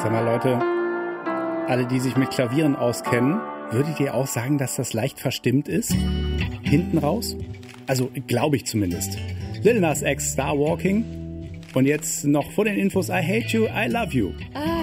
Sag mal, Leute, alle, die sich mit Klavieren auskennen, würdet ihr auch sagen, dass das leicht verstimmt ist? Hinten raus? Also, glaube ich zumindest. Lil Nas X, Star Walking. Und jetzt noch vor den Infos, I Hate You, I Love You. I